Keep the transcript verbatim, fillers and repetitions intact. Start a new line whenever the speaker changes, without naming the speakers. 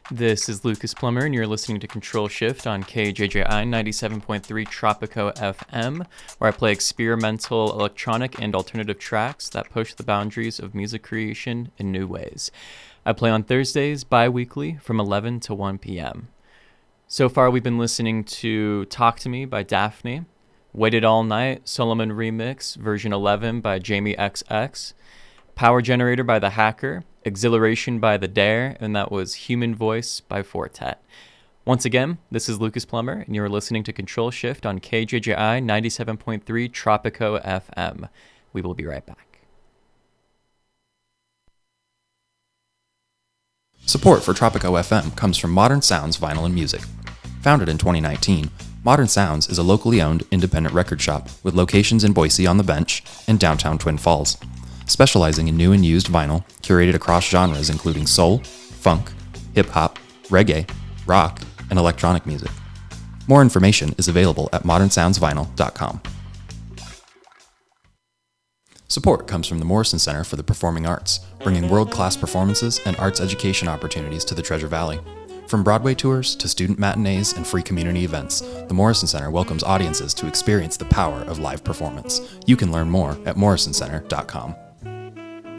This is Lucas Plummer, and you're listening to Control Shift on K J J I ninety-seven point three Tropico F M, where I play experimental electronic and alternative tracks that push the boundaries of music creation in new ways. I play on Thursdays bi-weekly from eleven to one p.m. So far, we've been listening to Talk to Me by Daphne, Waited All Night, Solomon Remix, version eleven by Jamie X X, Power Generator by The Hacker, Exhilaration by The Dare, and that was Human Voice by Fortet. Once again, this is Lucas Plummer, and you're listening to Control Shift on K J J I ninety-seven point three Tropico F M. We will be right back.
Support for Tropico F M comes from Modern Sounds Vinyl and Music. Founded in twenty nineteen, Modern Sounds is a locally owned independent record shop with locations in Boise on the Bench and downtown Twin Falls. Specializing in new and used vinyl, curated across genres including soul, funk, hip-hop, reggae, rock, and electronic music. More information is available at modern sounds vinyl dot com. Support comes from the Morrison Center for the Performing Arts, bringing world-class performances and arts education opportunities to the Treasure Valley. From Broadway tours to student matinees and free community events, the Morrison Center welcomes audiences to experience the power of live performance. You can learn more at morrison center dot com.